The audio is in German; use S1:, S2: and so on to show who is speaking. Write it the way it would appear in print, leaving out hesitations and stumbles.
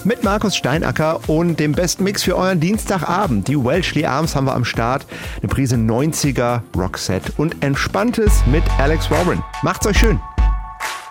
S1: mit Markus Steinacker und dem besten Mix für euren Dienstagabend. Die Welshly Arms haben wir am Start. Eine Prise 90er Rockset und Entspanntes mit Alex Warren. Macht's euch schön.